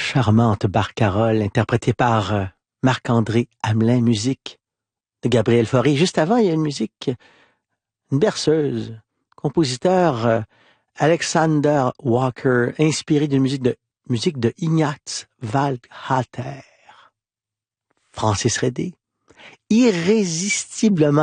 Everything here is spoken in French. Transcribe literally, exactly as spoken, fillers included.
charmante barcarolle interprétée par euh, Marc-André Hamelin, musique de Gabriel Fauré. Juste avant, il y a une musique, une berceuse, compositeur euh, Alexander Walker, inspiré d'une musique de musique de Ignaz Waldhater. Francis Redé, irrésistiblement